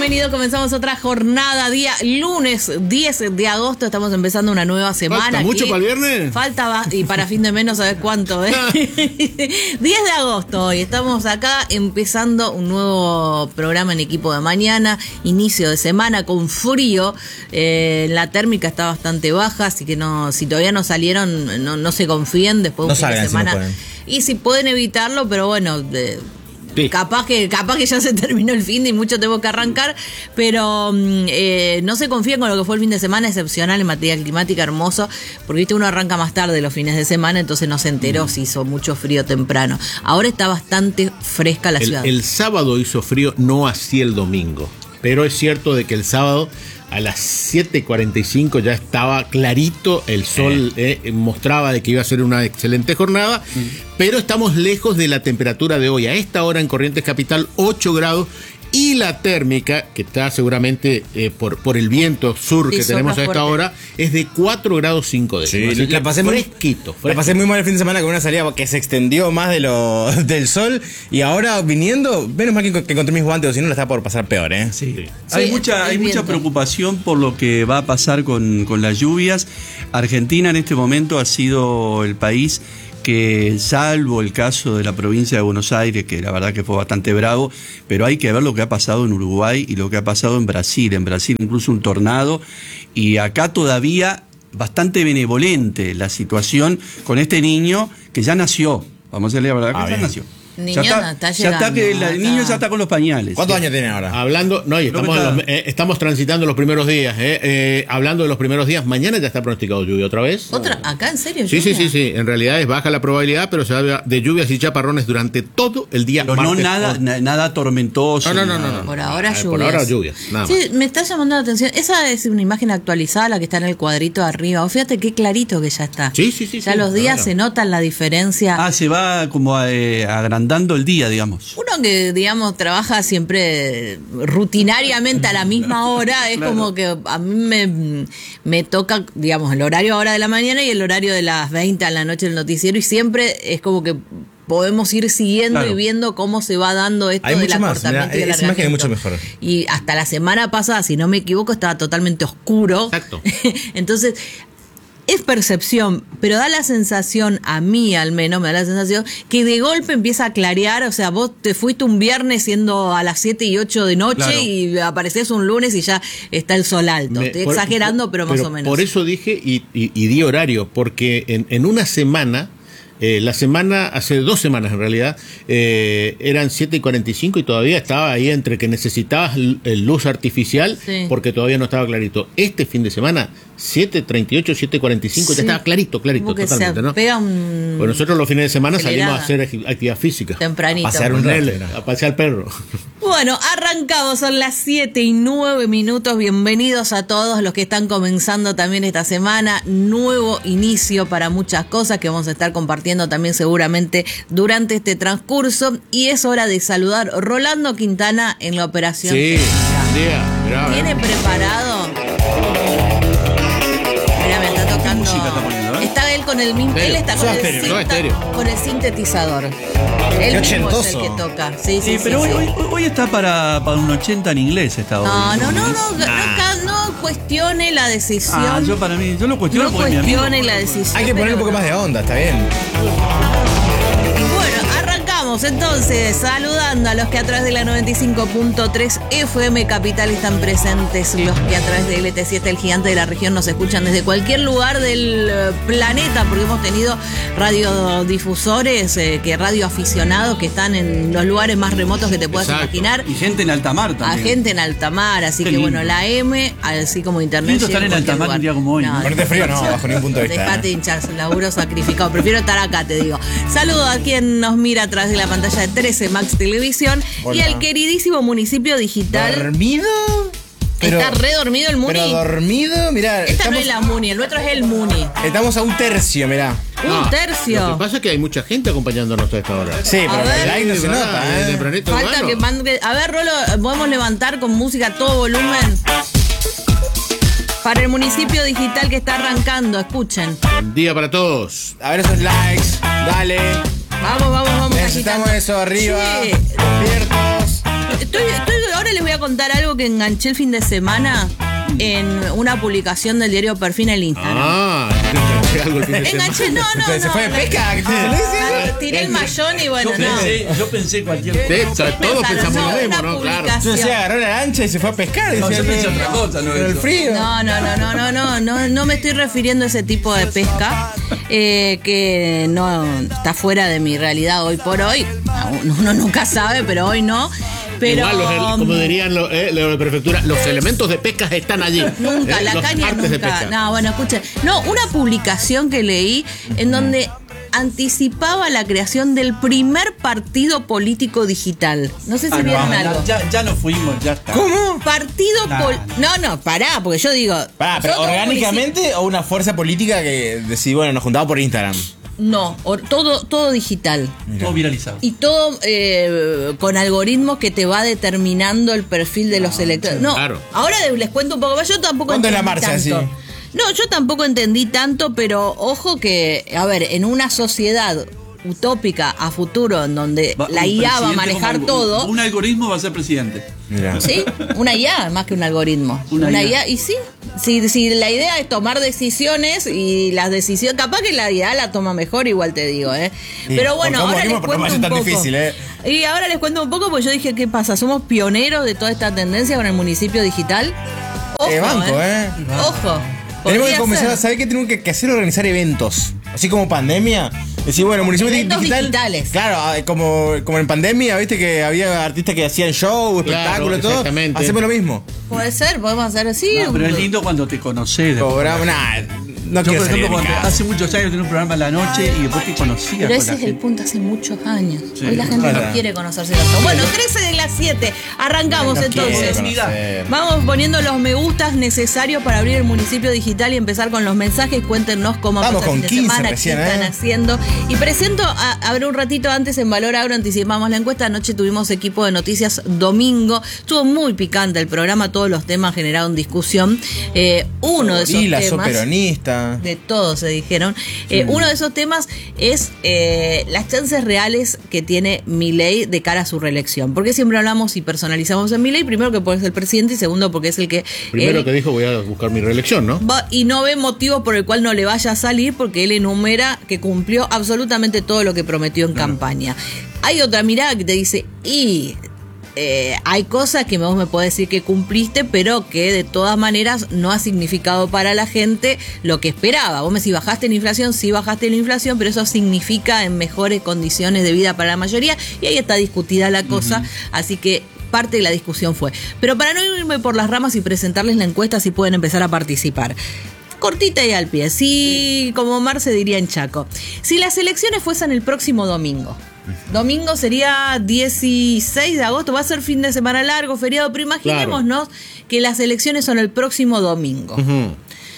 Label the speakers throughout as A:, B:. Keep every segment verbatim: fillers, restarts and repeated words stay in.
A: bienvenidos. Comenzamos otra jornada, día lunes diez de agosto. Estamos empezando una nueva semana.
B: ¿Falta mucho para el viernes?
A: Falta, y para fin de mes no sabes cuánto, ¿eh? diez de agosto hoy. Estamos acá empezando un nuevo programa en equipo de mañana. Inicio de semana con frío. Eh, la térmica está bastante baja, así que no, si todavía no salieron, no, no se confíen después de
C: no
A: un fin
C: salgan,
A: de semana.
C: Si no
A: y si pueden evitarlo, pero bueno... De,
B: Sí.
A: Capaz que capaz que ya se terminó el fin de y mucho tengo que arrancar, pero eh, no se confíen con lo que fue el fin de semana, excepcional en materia climática, hermoso, porque viste uno arranca más tarde los fines de semana, entonces no se enteró mm. si hizo mucho frío temprano. Ahora está bastante fresca la
B: el,
A: ciudad.
B: El sábado hizo frío, no así el domingo, pero es cierto de que el sábado a las siete cuarenta y cinco ya estaba clarito, el sol eh. Eh, mostraba de que iba a ser una excelente jornada, mm. pero estamos lejos de la temperatura de hoy. A esta hora en Corrientes Capital, ocho grados, y la térmica, que está seguramente eh, por, por el viento sur sí, que tenemos a esta fuerte. hora, es de cuatro grados cinco décimas.
C: Sí, la pasé
B: fresquito, fresquito.
C: La pasé muy mal el fin de semana con una salida que se extendió más de lo del sol, y ahora viniendo, menos mal que, que encontré mis guantes, o si no la estaba por pasar peor, ¿eh?
D: Sí.
A: Sí.
D: Hay
A: Sí,
D: mucha, hay
A: viento.
D: mucha preocupación por lo que va a pasar con, con las lluvias. Argentina en este momento ha sido el país que, salvo el caso de la provincia de Buenos Aires, que la verdad que fue bastante bravo, pero hay que ver lo que ha pasado en Uruguay y lo que ha pasado en Brasil. En Brasil incluso un tornado, y acá todavía bastante benevolente la situación con este niño que ya nació. Vamos a decirle la verdad, que
C: ah,
D: ya
C: bien.
D: nació.
A: Niño
D: ya está,
A: no está
D: ya está
A: llegando,
D: que el
A: está...
D: niño ya está con los pañales.
C: ¿Cuántos
D: sí.
C: años tiene ahora?
B: Hablando, no, y estamos,
D: está...
B: en los, eh, estamos transitando los primeros días, eh, eh, hablando de los primeros días, mañana ya está pronosticado lluvia otra vez.
A: ¿Otra? ¿Acá en serio?
B: Sí,
A: lluvia?
B: sí, sí, sí, en realidad es baja la probabilidad, pero se habla de lluvias y chaparrones durante todo el día.
D: Pero
B: martes,
D: no nada,
B: o...
D: na, nada tormentoso.
B: No, no, no,
D: nada.
B: no, no.
A: Por ahora
B: Ah,
A: lluvias.
B: Por ahora lluvias, nada
A: Sí,
B: más.
A: me está llamando la atención. Esa es una imagen actualizada, la que está en el cuadrito de arriba. O fíjate qué clarito que ya está.
B: Sí, sí, sí.
A: Ya
B: sí,
A: los días
B: claro.
A: se notan la diferencia.
D: Ah, se va como eh, agrandando el día, digamos.
A: Uno que, digamos, trabaja siempre rutinariamente a la misma hora, es claro. Como que a mí me, me toca, digamos, el horario ahora de la mañana y el horario de las veinte a la noche del noticiero, y siempre es como que podemos ir siguiendo claro. y viendo cómo se va dando esto
C: hay
A: del
C: mucho
A: acortamiento
C: más,
A: y el
C: esa imagen es mucho
A: alargamiento.
C: mejor.
A: Y hasta la semana pasada, si no me equivoco, estaba totalmente oscuro.
B: Exacto.
A: Entonces... es percepción, pero da la sensación, a mí al menos me da la sensación, que de golpe empieza a clarear. O sea, vos te fuiste un viernes siendo a las siete y ocho de noche claro. y apareces un lunes y ya está el sol alto. Me, Estoy por, exagerando, pero, pero más o menos.
B: Por eso dije y, y, y di horario, porque en, en una semana... Eh, la semana, hace dos semanas en realidad, eh, eran siete y cuarenta y cinco y todavía estaba ahí entre que necesitabas l- luz artificial sí. porque todavía no estaba clarito. Este fin de semana, siete treinta y ocho, siete cuarenta y cinco, sí. ya estaba clarito, clarito,
A: como que
B: totalmente,
A: se
B: ¿no?
A: Pega un...
B: Bueno, nosotros los fines de semana
A: acelerada.
B: salimos a hacer actividad física.
A: Tempranito.
B: A pasear un nene, a pasear perro.
A: Bueno, arrancamos, son las siete y nueve minutos. Bienvenidos a todos los que están comenzando también esta semana. Nuevo inicio para muchas cosas que vamos a estar compartiendo también seguramente durante este transcurso. Y es hora de saludar a Rolando Quintana en la operación.
B: Sí, día, mirá,
A: ¿Tiene
B: mirá.
A: preparado? Mira, me está tocando.
D: ¿Qué música está poniendo, eh?
A: Está él con el mismo. Él está con el,
B: estéreo, no,
A: cinta-
B: estéreo.
A: con el sintetizador. Él mismo es el que toca. Sí, sí,
D: Sí,
A: sí.
D: pero
A: sí.
D: Hoy, hoy, hoy está para, para un ochenta en inglés. Está hoy,
A: No, no, no, no, no,
D: Ah.
A: no, no cuestione la decisión.
D: Ah, yo para mí, yo lo cuestiono
A: no
D: porque mi amigo.
A: cuestione la decisión.
C: Hay que poner
A: pero
C: un poco más de onda, está bien.
A: Bueno, arrancamos entonces saludando a los que a través de la noventa y cinco punto tres F M Capital están presentes, los que a través de L T siete, el gigante de la región, nos escuchan desde cualquier lugar del planeta, porque hemos tenido radiodifusores, eh, que radioaficionados que están en los lugares más remotos que te puedas
B: Exacto.
A: imaginar.
D: Y gente en alta mar
A: A
D: también.
A: gente en alta mar, así
D: Qué
A: que
D: lindo.
A: bueno, la M, así como internet.
D: Lindo estar
A: llega a
D: en alta
A: cualquier
D: mar
A: lugar.
D: un día como hoy.
C: Ponerte frío, no, bajo ningún punto de vista,
A: Dejate
C: ¿eh?
A: hinchar, laburo sacrificado. Prefiero estar acá, te digo. Saludo a quien nos mira a través de la pantalla de trece Max Televisión.
C: Hola.
A: Y al queridísimo municipio digital.
C: ¿Dormido? Pero,
A: Está re dormido el Muni.
C: pero dormido, mirá.
A: Esta no
C: estamos,
A: es la Muni, el nuestro es el Muni.
C: estamos a un tercio, mirá.
A: Un
B: No,
A: tercio.
B: Lo que pasa es que hay mucha gente acompañándonos a esta hora.
C: Sí, pero
A: ver.
C: el aire no se nota,
B: Eh,
C: ¿eh?
B: tempranito,
A: Falta
B: bueno.
A: que mande. A ver, Rolo, podemos levantar con música a todo volumen. Para el municipio digital que está arrancando, escuchen.
B: Buen día para todos.
C: A ver esos likes, dale.
A: Vamos, vamos, vamos.
C: Necesitamos
A: agitando.
C: eso arriba.
A: Sí.
C: Despiertos.
A: Estoy, estoy ahora ahora les voy a contar algo que enganché el fin de semana en una publicación del diario Perfil en el Instagram.
B: Ah, algo el fin de semana.
A: Enganché, no, no,
C: ¿Se
A: no.
C: fue de
A: no,
C: pesca?
A: no, no, tiré el mayón y bueno,
D: Yo
A: no.
D: pensé, yo pensé cualquier
B: Sí,
D: cosa.
B: o sea, todos
A: Pensaron,
B: pensamos
A: no,
B: lo mismo,
A: una
B: ¿no? Claro.
A: publicación.
C: Yo decía, agarró la lancha y se fue a pescar.
D: No,
C: decía,
D: yo pensé
C: "Pero-
D: otra cosa, no
C: pero el
D: eso".
C: frío.
A: No, no, no, no, no, no, no, no me estoy refiriendo a ese tipo de pesca eh, que no está fuera de mi realidad hoy por hoy. Uno nunca sabe, pero hoy no. Pero,
B: Igual, los, como dirían los, eh, los de prefectura, los elementos de pesca están allí.
A: Nunca,
B: Eh,
A: la
B: los
A: caña
B: artes de
A: nunca.
B: pesca.
A: No, bueno, escuchen. No, una publicación que leí en donde anticipaba la creación del primer partido político digital. No sé si
D: Ah, no,
A: vieron
D: ya,
A: algo.
D: ya, ya nos fuimos, ya está.
C: ¿Cómo?
A: Partido
D: Nah,
A: pol- No, no, pará, porque yo digo.
C: Pará, pero
A: nosotros
C: orgánicamente o una fuerza política que decide, bueno, nos juntamos por Instagram.
A: No, or- todo, todo digital.
D: Todo viralizado.
A: Y todo eh, con algoritmos que te va determinando el perfil de los electores. No,
B: claro.
A: ahora les cuento un poco más. Yo tampoco
C: ¿Cuándo es la
A: entendí
C: marcha,
A: tanto.
C: sí?
A: No, yo tampoco entendí tanto, pero ojo que, a ver, en una sociedad utópica a futuro en donde
D: Va-
A: la
D: un
A: I A va a
D: presidente
A: manejar
D: como-
A: todo.
D: Un algoritmo va a ser presidente.
C: Mira.
A: ¿Sí? Una I A más que un algoritmo.
D: Una
A: Una,
D: I A.
A: I A. Y sí, si, si la idea es tomar decisiones y las decisiones, capaz que la I A la toma mejor, igual te digo, ¿eh?
C: Sí,
A: Pero bueno,
C: por cómo
A: ahora les
C: venimos, pero no
A: cuento
C: va a ser
A: un
C: tan
A: poco.
C: difícil, ¿eh?
A: Y ahora les cuento un poco porque yo dije, ¿qué pasa? ¿Somos pioneros de toda esta tendencia con el municipio digital? Ojo,
C: Eh, banco, ¿eh?
A: Ojo.
C: Tenemos que
A: Podría
C: comenzar
A: ser.
C: a saber que tenemos que, que hacer organizar eventos. Así como pandemia. Decir, bueno, municipio
A: Eventos
C: digital.
A: digitales.
C: Claro, ah, como, como en pandemia, viste que había artistas que hacían show,
B: Claro,
C: espectáculos, todo.
B: exactamente.
C: Hacemos lo mismo.
A: Puede ser, podemos hacer así.
D: No, pero es lindo cuando te conoces.
C: Cobramos, nah, no
D: Yo,
C: quiero
D: por
C: salir
D: ejemplo,
C: de mi
D: cuando
C: casa.
D: hace muchos años tenía un programa en la noche y después te conocías
A: Pero
D: con
A: ese
D: la
A: es el
D: gente.
A: punto hace muchos años.
D: Sí.
A: Hoy la gente
C: Ojalá.
A: no quiere conocerse tanto. Bueno, trece de las siete. Arrancamos
C: No
A: entonces.
C: quiero conocer.
A: Vamos poniendo los me gustas necesarios para abrir el municipio digital y empezar con los mensajes. Cuéntenos cómo
C: Vamos
A: pasó el
C: con
A: fin de
C: quince
A: semana,
C: recién,
A: qué están
C: ¿eh?
A: haciendo. Y presento, a, a ver, un ratito antes en Valor Agro anticipamos la encuesta. Anoche tuvimos equipo de noticias domingo. Estuvo muy picante el programa, todos los temas generaron discusión. Eh, uno de esos
C: Y la
A: temas.
C: peronista.
A: De todos se dijeron. Eh, uno de esos temas es eh, las chances reales que tiene Milei de cara a su reelección. Porque siempre hablamos y personalizamos en Milei, primero que porque es el presidente y segundo porque es el que...
B: Primero
A: él
B: que dijo, voy a buscar mi reelección, ¿no?
A: va- y no ve motivo por el cual no le vaya a salir porque él enumera que cumplió absolutamente todo lo que prometió en campaña. Hay otra mirada que te dice, y... Eh, hay cosas que vos me podés decir que cumpliste, pero que de todas maneras no ha significado para la gente lo que esperaba. Vos me decís, bajaste la inflación, sí bajaste la inflación, pero eso significa en mejores condiciones de vida para la mayoría, y ahí está discutida la cosa, uh-huh. Así que parte de la discusión fue. Pero para no irme por las ramas y presentarles la encuesta, si pueden empezar a participar. Cortita y al pie, sí, como Marce diría en Chaco. Si las elecciones fuesen el próximo domingo, domingo sería dieciséis de agosto, va a ser fin de semana largo, feriado, pero imaginémonos claro. que las elecciones son el próximo domingo. Uh-huh.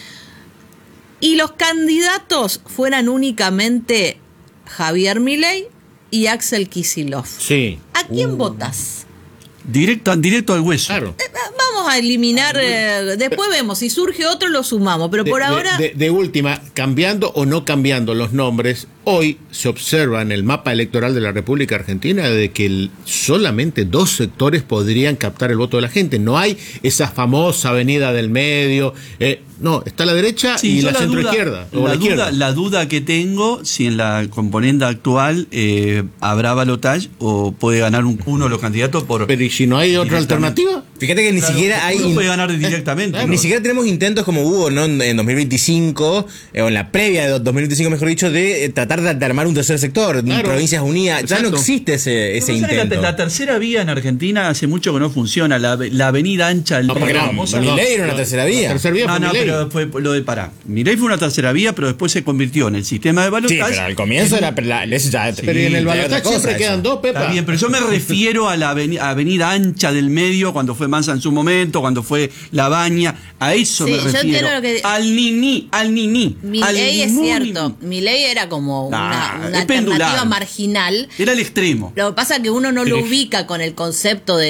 A: Y los candidatos fueran únicamente Javier Milei y Axel Kicillof.
B: Sí.
A: ¿A quién
B: uh.
A: votas?
D: Directo, directo al hueso.
B: Claro.
A: Eh, vamos a eliminar, eh, después vemos, si surge otro lo sumamos, pero
B: de,
A: por
B: de,
A: ahora...
B: De, de última, cambiando o no cambiando los nombres, hoy se observa en el mapa electoral de la República Argentina de que el, solamente dos sectores podrían captar el voto de la gente. No hay esa famosa avenida del medio. Eh, no, está la derecha
D: sí,
B: y la,
D: la
B: centroizquierda.
D: La,
B: o la,
D: la,
B: izquierda.
D: duda, la duda que tengo, si en la componente actual eh, habrá balotaje o puede ganar un, uno de los candidatos por...
B: Pero ¿y si no hay otra alternativa?
C: Fíjate que ni
D: claro,
C: siquiera hay...
D: Uno puede ganar directamente.
C: Claro. Ni siquiera tenemos intentos como hubo, ¿no? En dos mil veinticinco, eh, o en la previa de dos mil veinticinco, mejor dicho, de eh, tratar de, de armar un tercer sector, claro. Provincias Unidas. Exacto. Ya no existe ese, ese intento.
D: La, la tercera vía en Argentina hace mucho que no funciona, la, la avenida ancha del
C: no, porque no,
D: famosa,
C: Milei era una tercera vía.
B: La tercera vía
D: no,
B: fue
D: no,
B: Milei.
D: pero fue lo de Pará. Milei fue una tercera vía, pero después se convirtió en el sistema de balotaje.
C: Sí, pero al comienzo era... La, la, ya,
B: sí, pero en el balotaje siempre
C: cosa,
B: quedan
C: eso.
B: dos, Pepa.
D: Está bien, pero yo me refiero a la avenida, avenida ancha del medio, cuando fue Mansa en su momento, cuando fue La Baña, a eso
A: sí,
D: me refiero.
A: Yo que...
D: Al niní, al niní.
A: Milei es cierto, Milei era como una,
D: nah,
A: una alternativa
D: pendular.
A: marginal.
D: Era el extremo.
A: Lo que pasa es que uno no
B: pero
A: lo ubica con el concepto del,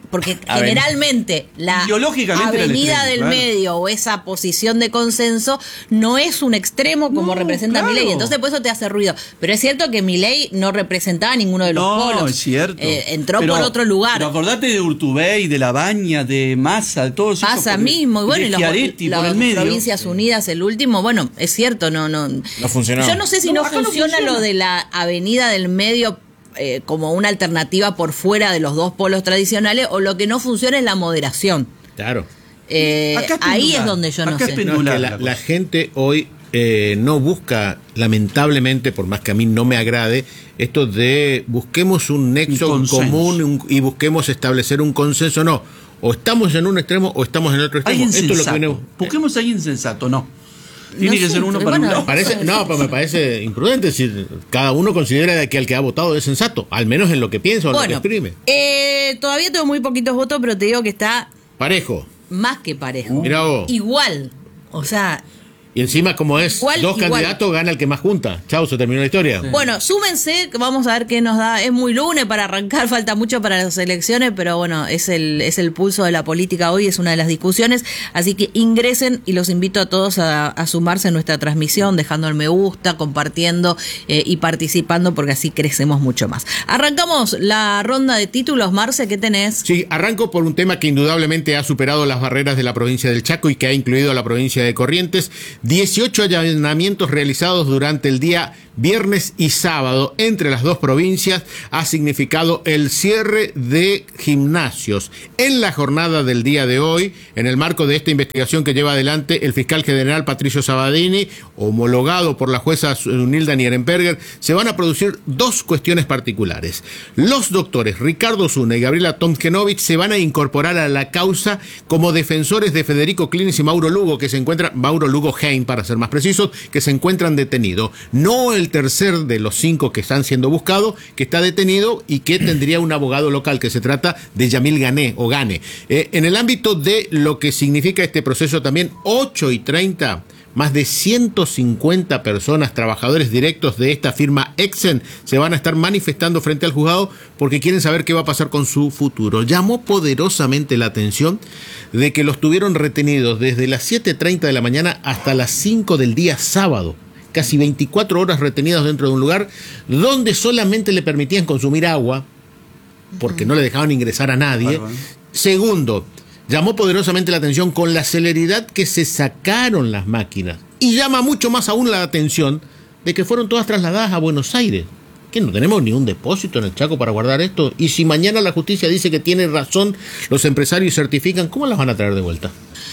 A: porque generalmente la avenida del claro. medio o esa posición de consenso no es un extremo como no, representa claro. Milei, entonces por eso te hace ruido. Pero es cierto que Milei no representaba ninguno de los
D: no,
A: polos.
D: No, es cierto.
A: Eh, entró
D: pero,
A: por otro lugar.
D: Pero acordate de Urtubey, de La Baña, de Massa, de todos esos.
A: Pasa mismo, y bueno, y los,
D: Chiaretti,
A: las
D: por el medio.
A: Provincias Unidas, el último, bueno, es cierto, no, no.
C: No funcionó.
A: Yo no sé si no,
D: no,
A: funciona, no funciona lo de la avenida del medio Eh, como una alternativa por fuera de los dos polos tradicionales, o lo que no funciona es la moderación.
B: Claro.
A: Eh, es ahí es donde yo no
D: Acá
A: sé.
B: Es no, es que la, la gente hoy eh, no busca, lamentablemente, por más que a mí no me agrade, esto de busquemos un nexo un común un, y busquemos establecer un consenso. No, o estamos en un extremo o estamos en el otro extremo.
D: Esto es
B: lo que viene,
D: busquemos ahí insensato, no. Tiene
A: no
D: que
A: sé,
D: ser uno para
A: bueno,
D: uno.
B: No, parece, no, pero me parece imprudente. Si cada uno considera que el que ha votado es sensato, al menos en lo que piensa o
A: bueno,
B: lo que exprime.
A: Eh, todavía tengo muy poquitos votos, pero te digo que está
B: parejo.
A: Más que parejo.
B: Mirá vos.
A: Igual. O sea.
B: Y encima, como es
A: igual,
B: dos
A: igual.
B: candidatos, gana el que más junta. Chau, se terminó la historia.
A: Sí. Bueno, súmense, vamos a ver qué nos da. Es muy lunes para arrancar, falta mucho para las elecciones, pero bueno, es el, es el pulso de la política hoy, es una de las discusiones. Así que ingresen y los invito a todos a, a sumarse a nuestra transmisión, dejando el me gusta, compartiendo eh, y participando, porque así crecemos mucho más. Arrancamos la ronda de títulos. Marce, ¿qué tenés?
B: Sí, arranco por un tema que indudablemente ha superado las barreras de la provincia del Chaco y que ha incluido a la provincia de Corrientes. dieciocho allanamientos realizados durante el día viernes y sábado entre las dos provincias ha significado el cierre de gimnasios. En la jornada del día de hoy, en el marco de esta investigación que lleva adelante el fiscal general Patricio Sabadini, homologado por la jueza Nilda Nierenberger, se van a producir dos cuestiones particulares. Los doctores Ricardo Zuna y Gabriela Tomkenovich se van a incorporar a la causa como defensores de Federico Klinis y Mauro Lugo, que se encuentran, Mauro Lugo Heim, para ser más precisos, que se encuentran detenidos. No el tercer de los cinco que están siendo buscados, que está detenido y que tendría un abogado local, que se trata de Yamil Gané o Gane. Eh, en el ámbito de lo que significa este proceso también, ocho y treinta, más de ciento cincuenta personas, trabajadores directos de esta firma Exen, se van a estar manifestando frente al juzgado porque quieren saber qué va a pasar con su futuro. Llamó poderosamente la atención de que los tuvieron retenidos desde las siete treinta de la mañana hasta las cinco del día sábado. Casi veinticuatro horas retenidos dentro de un lugar donde solamente le permitían consumir agua, porque no le dejaban ingresar a nadie. Segundo, llamó poderosamente la atención con la celeridad que se sacaron las máquinas. Y llama mucho más aún la atención de que fueron todas trasladadas a Buenos Aires. ¿Qué? ¿No tenemos ni un depósito en el Chaco para guardar esto? Y si mañana la justicia dice que tiene razón, los empresarios certifican, ¿cómo las van a traer de vuelta?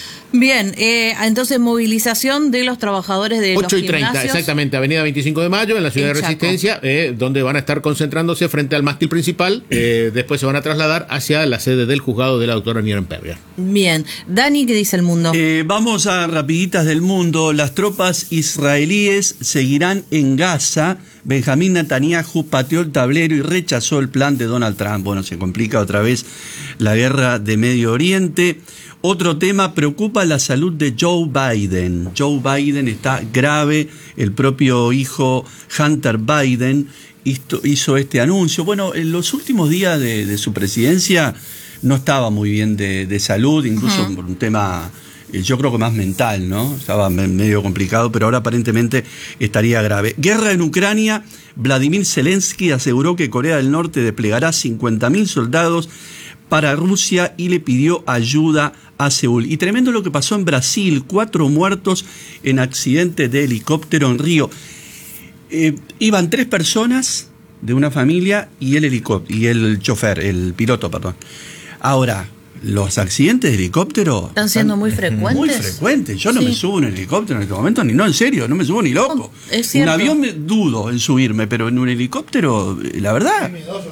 A: Bien, eh, entonces movilización de los trabajadores de
B: ocho
A: los
B: y treinta,
A: gimnasios.
B: Exactamente, avenida veinticinco de mayo, en la ciudad de Resistencia, eh, donde van a estar concentrándose frente al mástil principal. Eh, después se van a trasladar hacia la sede del juzgado de la doctora Nierenberger.
A: Bien, Dani, ¿qué dice el mundo?
D: Eh, vamos a rapiditas del mundo. Las tropas israelíes seguirán en Gaza. Benjamín Netanyahu pateó el tablero y rechazó el plan de Donald Trump. Bueno, se complica otra vez la guerra de Medio Oriente. Otro tema, preocupa la salud de Joe Biden. Joe Biden está grave, el propio hijo Hunter Biden hizo, hizo este anuncio. Bueno, en los últimos días de, de su presidencia no estaba muy bien de, de salud, incluso uh-huh. por un tema, yo creo que más mental, ¿no? Estaba medio complicado, pero ahora aparentemente estaría grave. Guerra en Ucrania, Vladimir Zelensky aseguró que Corea del Norte desplegará cincuenta mil soldados para Rusia y le pidió ayuda a Seúl. Y tremendo lo que pasó en Brasil, cuatro muertos en accidente de helicóptero en Río. Eh, iban tres personas de una familia y el helicóptero, y el chofer, el piloto, perdón. Ahora, los accidentes de helicóptero
A: están siendo muy frecuentes.
D: Muy frecuentes. Yo no
A: sí.
D: me subo en un helicóptero en este momento, ni no, en serio, no me subo ni loco.
A: No, es cierto.
D: Un avión me dudo en subirme, pero en un helicóptero, la verdad.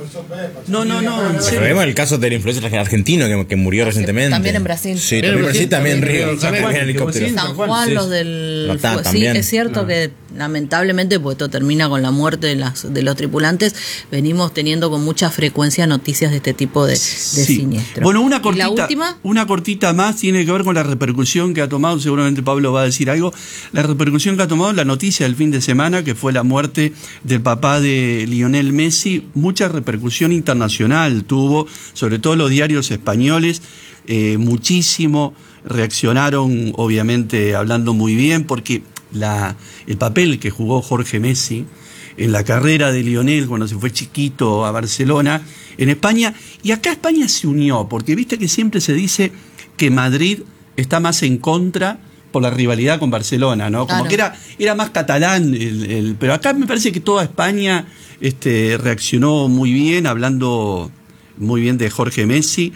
D: No, no, no, en serio.
C: Vemos el caso del influencer argentino que, que murió recientemente.
A: También en Brasil.
C: Sí, también en Brasil, también en Río.
A: San Juan, San Juan, los del...
C: No, está,
A: sí,
C: también.
A: es cierto
D: no.
A: que lamentablemente, pues esto termina con la muerte de, las, de los tripulantes, venimos teniendo con mucha frecuencia noticias de este tipo de, de
D: sí.
A: siniestros.
D: Bueno, una cortita,
A: ¿Y la última?
D: una cortita más tiene que ver con la repercusión que ha tomado, seguramente Pablo va a decir algo, la repercusión que ha tomado la noticia del fin de semana, que fue la muerte del papá de Lionel Messi. Mucha repercusión internacional tuvo, sobre todo los diarios españoles, eh, muchísimo, reaccionaron obviamente hablando muy bien, porque La, el papel que jugó Jorge Messi en la carrera de Lionel cuando se fue chiquito a Barcelona, en España, y acá España se unió, porque viste que siempre se dice que Madrid está más en contra por la rivalidad con Barcelona, ¿no? Como claro. que era, era más catalán, el, el, pero acá me parece que toda España este, reaccionó muy bien, hablando muy bien de Jorge Messi,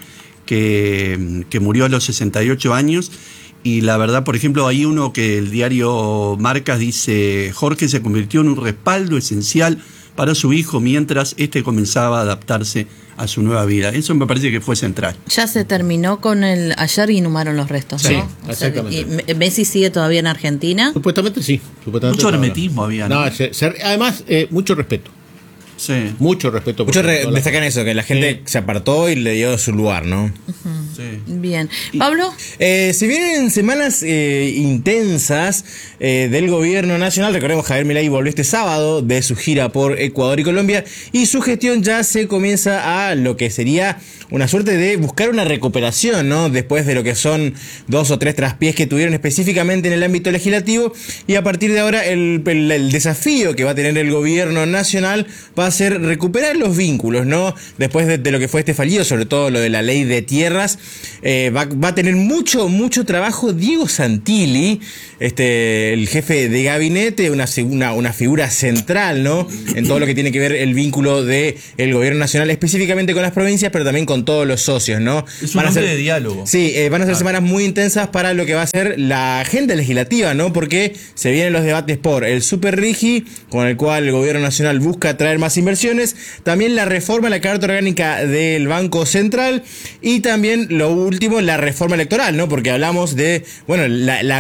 D: que, que murió a los sesenta y ocho años. Y la verdad, por ejemplo, hay uno que el diario Marcas dice: Jorge se convirtió en un respaldo esencial para su hijo mientras este comenzaba a adaptarse a su nueva vida. Eso me parece que fue central.
A: Ya se terminó con el... Ayer inhumaron los restos, ¿no?
B: Sí,
A: o
B: exactamente.
A: Sea, y Messi sigue todavía en Argentina.
B: Supuestamente sí. Supuestamente
D: mucho hermetismo había, ¿no?
B: no se, se, además, eh, mucho respeto.
D: Sí.
B: Mucho respeto.
C: Mucho re destacan eso, que la gente sí. se apartó y le dio su lugar, ¿no?
A: Uh-huh.
D: Sí.
A: Bien. ¿Pablo?
C: Eh, se vienen semanas eh, intensas eh, del gobierno nacional. Recordemos, Javier Milei volvió este sábado de su gira por Ecuador y Colombia, y su gestión ya se comienza a lo que sería una suerte de buscar una recuperación, ¿no? Después de lo que son dos o tres traspiés que tuvieron específicamente en el ámbito legislativo, y a partir de ahora el, el, el desafío que va a tener el gobierno nacional va a ser recuperar los vínculos, ¿no? Después de, de lo que fue este fallido, sobre todo lo de la ley de tierras, eh, va, va a tener mucho, mucho trabajo Diego Santilli, este, el jefe de gabinete, una, una, una figura central, ¿no? En todo lo que tiene que ver el vínculo del gobierno nacional, específicamente con las provincias, pero también con todos los socios, ¿no?
D: Es un hombre de diálogo.
C: Sí, eh, van a ser ah. semanas muy intensas para lo que va a ser la agenda legislativa, ¿no? Porque se vienen los debates por el Super Rigi, con el cual el gobierno nacional busca traer más inversiones, también la reforma a la Carta Orgánica del Banco Central, y también lo último, la reforma electoral, ¿no? Porque hablamos de, bueno, la, la